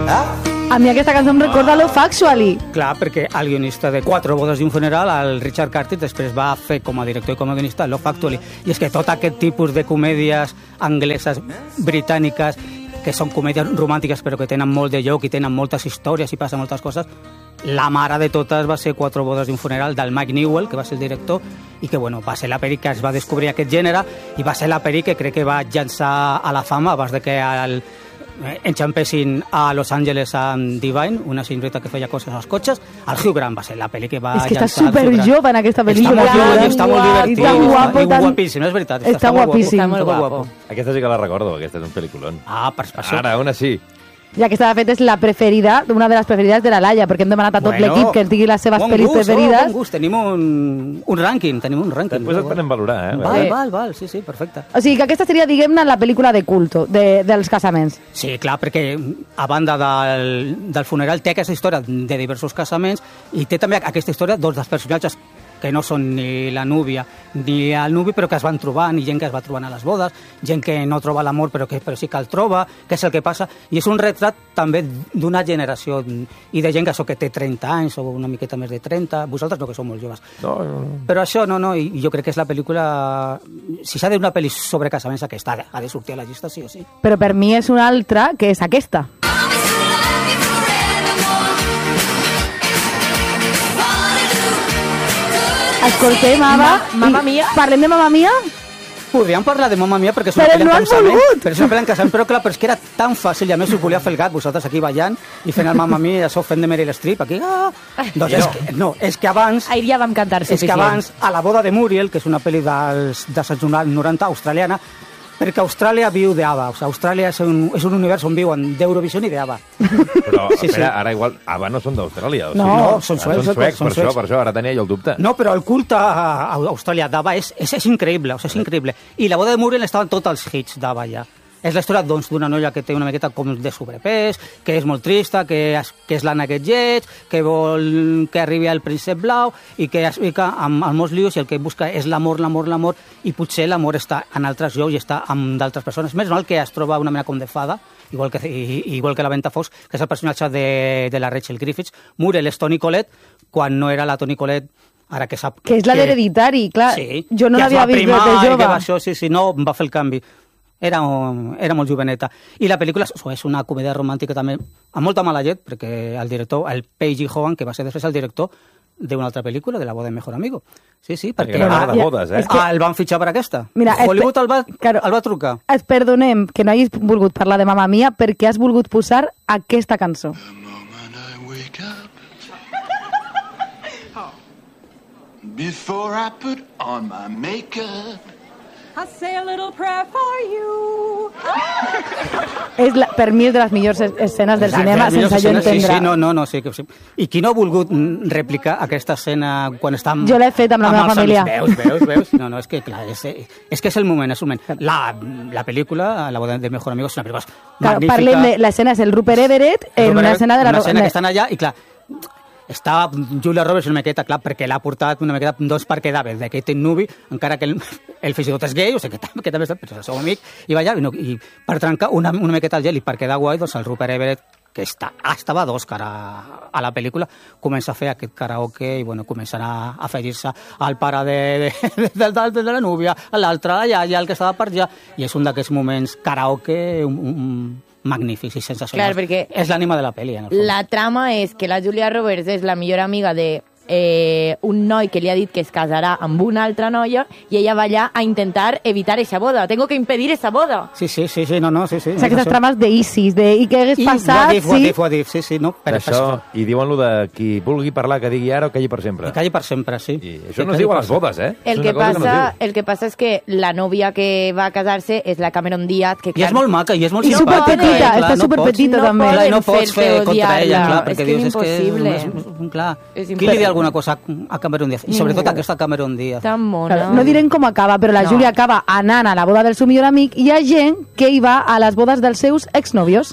A mi aquesta cançó em recorda Love Actually. Clar, perquè el guionista de 4 bodes i un funeral, el Richard Curtis, després va fer com a director i com a guionista Love Actually. I és que tot aquest tipus de comèdies angleses, britàniques, que són comèdies romàntiques però que tenen molt de lloc i tenen moltes històries i passen moltes coses, la mare de totes va ser 4 bodes i un funeral del Mike Newell, que va ser el director, i que bueno, va ser la pel·li que es va descobrir aquest gènere i va ser la pel·li que crec que va llançar a la fama abans de que enxampessin a Los Angeles amb Divine, una senyoreta que feia coses als cotxes. El Hugh Grant va ser la pel·li que va és que llançar està superjove en aquesta pel·lícula. Està molt divertit, tan guapo, i guapíssim, és veritat. Està guapíssim. Està molt guapo. Aquesta sí que la recordo, aquesta és un pel·lículon. Per això. Ara, una sí. I aquesta, de fet, és la preferida, una de les preferides de la Laia, perquè hem demanat a tot l'equip que ens digui les seves pel·lis preferides. Bon gust, tenim un rànquing, Després et podem valorar, Val, sí, perfecte. O sigui, que aquesta seria, diguem-ne, la pel·lícula de culto dels casaments. Sí, clar, perquè a banda del funeral té aquesta història de diversos casaments i té també aquesta història dels personatges que no són ni la núvia ni el nuvi, però que es van trobant, i gent que es va trobant a les bodes, gent que no troba l'amor però sí que el troba, què és el que passa, i és un retrat també d'una generació i de gent que té 30 anys o una miqueta més de 30, vosaltres no, que sou molt joves. No. Però això no, i jo crec que és la pel·lícula, si s'ha de una pel·li sobre casaments, aquesta ha de sortir a la llista sí o sí. Però per mi és una altra, que és aquesta. Escoltem, Mamma Mia. Parlem de Mamma Mia? Podríem parlar de Mamma Mia perquè és una Però pel·li no en han cansament. volgut. Però és una pel·li en cansament, però clar, però és que era tan fàcil, i a més us volia fer el gat, vosaltres aquí ballant i fent el Mamma Mia, això fent de Meryl Streep, aquí... Doncs és que abans... Ahir ja vam cantar suficient. És que abans, a La boda de Muriel, que és una pel·li dels anys 90 australiana, perquè Austràlia viu d'ABBA. O sigui, Austràlia és un univers on viuen d'Eurovisió i d'ABBA. Però, espera, ara igual, ABBA no són d'Austràlia. No, són suecs. Per això, ara tenia jo el dubte. No, però el culte a Austràlia d'ABBA és increïble, o sigui, és increïble. I La boda de Muriel estaven tots els hits d'ABBA ja. És la història d'una noia que té una miqueta com de sobrepès, que és molt trista, que és l'Anna que lleig, que vol que arribi al príncep blau i que es fica amb molts lius i el que busca és l'amor, i potser l'amor està en altres llocs i està amb d'altres persones. Més mal que es troba una mena com de fada, igual que la Ventafocs, que és el personatge de la Rachel Griffiths. Muriel és Toni Collette, quan no era la Toni Collette, ara que sap... Que és la d'Hereditari, clar. Sí, jo no l'havia vist de jove. No, va fer el canvi. Era molt joveneta. I la pel·lícula és una comèdia romàntica també, amb molta mala llet, perquè el director, el Paige Hogan, que va ser després el director d'una altra pel·lícula, de La boda de mejor amigo. Sí, perquè el van fitxar per aquesta. Mira, Hollywood el va trucar. Et perdonem que no hagis volgut parlar de Mamma Mia perquè has volgut posar aquesta cançó. Before I put on my makeup, I say a little prayer for you. Per mi és de les millors escenes del cinema, sense jo entendre. Sí. I qui no ha volgut replicar aquesta escena quan està amb... Jo l'he fet amb la meva família. Veus? No, és que clar, és que és el moment, La pel·lícula, La boda de mejor amigo, és una pel·lícula magnífica. Parlem de l'escena, és el Rupert Everett en una escena de la... Una escena que estan allà i clar... Està Julia Roberts una miqueta, clar, perquè l'ha portat una miqueta doncs per quedar bé d'aquest nuvi, encara que ell fins i tot és gay, o sigui que també està, però és el seu amic, i va allà, i per trencar una miqueta el gel i per quedar guai, doncs el Rupert Everett, que estava d'Òscar a la pel·lícula, comença a fer aquest karaoke i bueno, començarà a afegir-se al pare de la núvia, a l'altre, la iaia, el que estava per allà, i és un d'aquests moments karaoke magnífics i sensacionals. Clar, perquè és l'ànima de la pel·li, en el fons. La trama és que la Julia Roberts és la millor amiga de un noi que li ha dit que es casarà amb una altra noia i ella va allà a intentar evitar esa boda. Tengo que impedir esa boda. Sí. O sigui, aquestes trames d'ISIS, i què hagués passat... Ho ha dit, sí, no? Per això, i diuen-lo de qui vulgui parlar, que digui ara o calli per sempre. Que calli per sempre, sí. I això no es diu a les bodes, eh? El que passa és que la nòvia que va a casar-se és la Cameron Diaz, que I és molt maca, i és molt simpàtica. I superpetita, està superpetita també. I no pots fer contra ella, clar, perquè dius, és clar, qui li diu alguna cosa a Cameron Diaz? I sobretot aquesta Cameron Diaz. Tan mona. No direm com acaba, però la Júlia acaba anant a la boda del seu millor amic i hi ha gent que hi va a les bodes dels seus exnovios.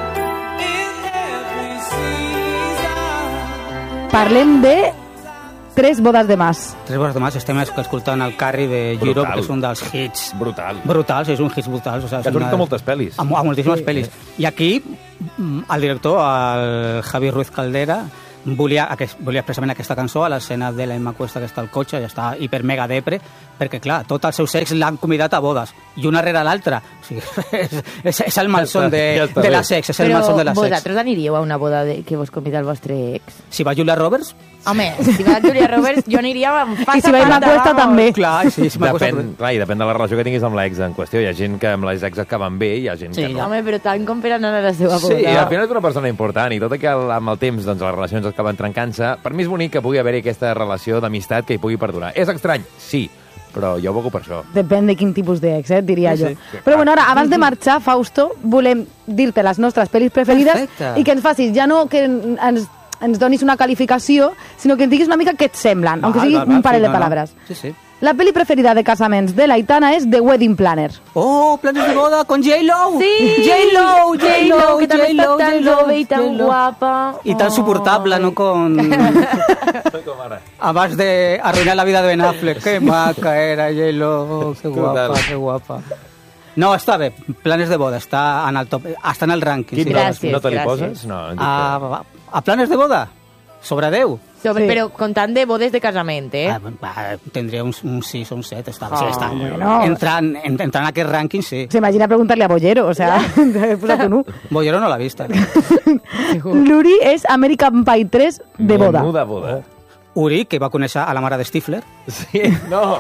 Parlem de Tres bodas de más. Tres bodes de más, estem escoltant el Carrie de Europe, Brutal. que és un dels hits Brutal. brutals, és un hit brutal. O sigui, Que ha sortit a moltes pel·lis. A moltíssimes pel·lis. I aquí, el director, el Javi Ruiz Caldera, volia expressament aquesta cançó a l'escena de la Emma Cuesta, que està al cotxe, ja està hiper mega depre, perquè, clar, tots els seus ex l'han convidat a bodes, i una rere l'altra. O sigui, és el malson de la sex, és el malson de la sex. Però vosaltres aniríeu a una boda que vos convida el vostre ex? Si va Julia Roberts... Home, si va Julia Roberts, jo aniria amb passa. I si va Emma Cuesta, també. Clar, sí, si Depèn de la relació que tinguis amb l'ex en qüestió. Hi ha gent que amb les ex acaben bé, hi ha gent que no. Home, però tant com per anar a la seva boda. Sí, al final és una persona important i tot i que amb el temps doncs, les relacions acaben trencant-se, per mi és bonic que pugui haver-hi aquesta relació d'amistat que hi pugui perdurar. És estrany? Sí, però jo aboco per això. Depèn de quin tipus d'ex, diria Sí, jo. sí. Però bueno, ara, abans de marxar, Fausto, volem dir-te les nostres pel·lis preferides Perfecte. i que ens facis, ja no que ens donis una calificació, sinó que ens diguis una mica què et semblen, aunque sigui un parell de paraules. Sí, sí. La peli preferida de casaments de l'Aitana és The Wedding Planner. ¡Oh, planes de boda con J-Lo! Sí! J-Lo, que també està tan jove i tan guapa. Y tan soportable, ¿no? Con... Com ara. Abans de arruinar la vida de Ben Affleck. Qué maca era J-Lo, qué guapa, Total. qué guapa. No, està bé. Planes de boda, està en el top, està en el rànquing. Quin Sí. Gràcies, no te li gràcies. poses? No, dic que... A planes de boda? Sobre 10? Sí. Però contant de bodes de casament, Tendria un 6 o un 7. Està, Oh, sí, està. bueno. Entrant en aquest rànquing, sí. Se imagina preguntar-li a Bollero, o sea, he posat un 1. Bollero no l'ha vista. L'Uri és American Pie 3 de boda. Menuda boda. Uri, que va conèixer a la mare de Stifler. Sí, no.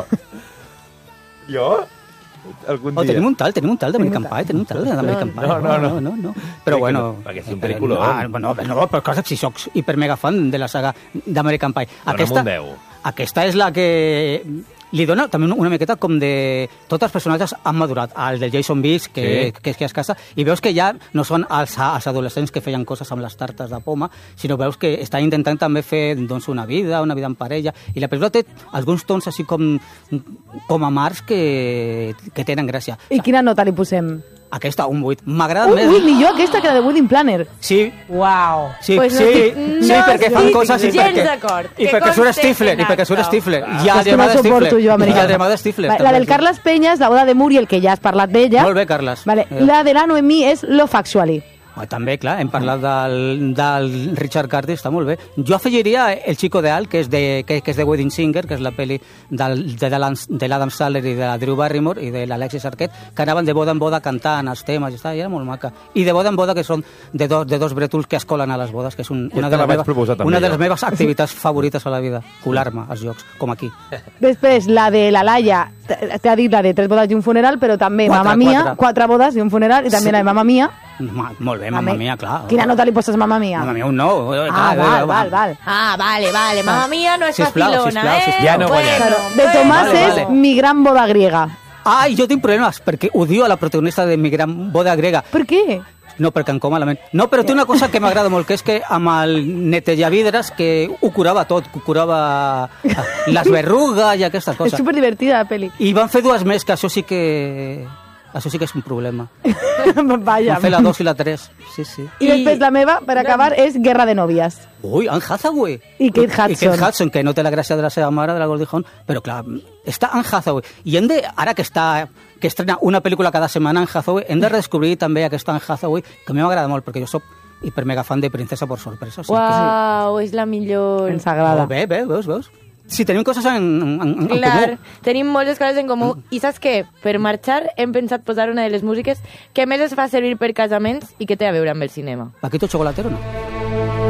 Jo? Algun dia. Tenim un tal d'American Pie, tenim un tal d'American Pie. No. Però Crec bueno... que no, perquè és un pel·lículon. No, però cosa, si soc hiper mega fan de la saga d'American Pie. Dona'm un 10. Aquesta és la que li dona també una miqueta com de... Tots els personatges han madurat. El del Jason Biggs, que es casa, i veus que ja no són els adolescents que feien coses amb les tartes de poma, sinó veus que estan intentant també fer doncs, una vida en parella, i la pel·lícula té alguns tons així com amargs que tenen gràcia. I quina nota li posem? Aquesta, un 8. M'agrada Un més... 8 millor aquesta que la de Wedding Planner. Sí, Uau. sí, Pues no sí, estic- sí, no perquè fan estic coses i gens perquè... d'acord. I Que perquè surt conste Stifler, en i perquè surt acte. Stifler. És que no suporto jo, americana. I el de Stifler. Vale, la del Carles Peñas, la boda de Muriel, que ja has parlat d'ella. Molt bé, Carles. Vale, la de la Noemí és Love Actually. També, clar, hem parlat del Richard Curtis, està molt bé. Jo afegiria El Chico de Al, que és de Wedding Singer, que és la pel·li de l'Adam Sandler i de la Drew Barrymore i de l'Alexis Arquette, que anaven de boda en boda cantant els temes i era molt maca. I de boda en boda, que són de dos brètols que es colen a les bodes, que és una de les meves activitats favorites a la vida, colar-me als llocs, com aquí. Després, la de la Laia, t'ha dit la de 3 bodes i un funeral, però també Quatre, Mamma Mia, quatre. 4 bodes i un funeral, i també la de Mamma Mia. Molt bé, Mamma Mia, clar. Quina nota li poses a Mamma Mia? Mamma Mia, un 9. Val. Ah, vale. Mamma Mia no és Sisplau, facilona, sisplau. Ja no he guanyat. Claro, de Tomàs Vale, és vale. Mi gran boda griega. Ai, jo tinc problemes, perquè odio a la protagonista de Mi gran boda grega. Per què? No, perquè em com malament. No, però té una cosa que m'agrada molt, que és que amb el netejavidres que ho curava tot, ho curava les berrugues i aquestes És coses. superdivertida la pel·li. I van fer 2 més, que això sí que és un problema. Vaja. Van fer la 2 i la 3. Sí. I després la meva, per acabar, és Guerra de nòvies. Ui, Anne Hathaway. I Kate Hudson. I Kate Hudson, que no té la gràcia de la seva mare, de la Goldie Hawn, però clar, està Anne Hathaway. I ara que estrena una pel·lícula cada setmana Anne Hathaway, hem de redescobrir també aquesta Anne Hathaway, que a mi m'agrada molt, perquè jo soc hiper mega fan de Princesa por sorpresa. O sigui que sí. Uau, és la millor. Ens agrada. Bé, veus? Sí, tenim coses en Clar, comú. tenim moltes coses en comú. I saps què? Per marxar hem pensat posar una de les músiques que més es fa servir per casaments i que té a veure amb el cinema. Paquito Chocolatero, no?